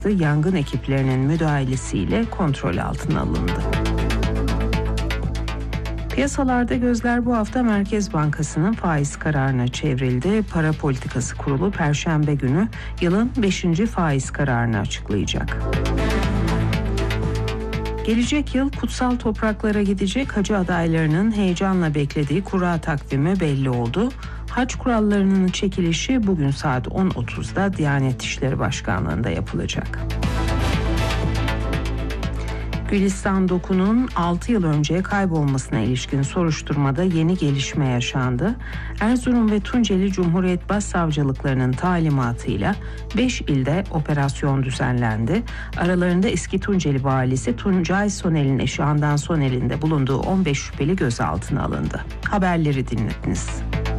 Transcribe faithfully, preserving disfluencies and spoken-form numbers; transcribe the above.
yangın ekiplerinin müdahalesiyle kontrol altına alındı. Piyasalarda gözler bu hafta Merkez Bankası'nın faiz kararına çevrildi. Para Politikası Kurulu Perşembe günü yılın beşinci faiz kararını açıklayacak. Gelecek yıl kutsal topraklara gidecek hacı adaylarının heyecanla beklediği kura takvimi belli oldu. Hac kurallarının çekilişi bugün saat on otuzda Diyanet İşleri Başkanlığı'nda yapılacak. Gülistan Doku'nun altı yıl önce kaybolmasına ilişkin soruşturmada yeni gelişme yaşandı. Erzurum ve Tunceli Cumhuriyet Başsavcılıklarının talimatıyla beş ilde operasyon düzenlendi. Aralarında eski Tunceli valisi Tuncay Soner'in eşi Handan Soner'in de bulunduğu on beş şüpheli gözaltına alındı. Haberleri dinlediniz.